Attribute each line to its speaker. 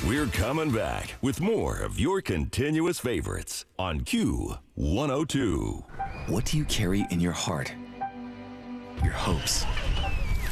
Speaker 1: We're coming back with more of your continuous favorites on Q102.
Speaker 2: What do you carry in your heart? Your hopes,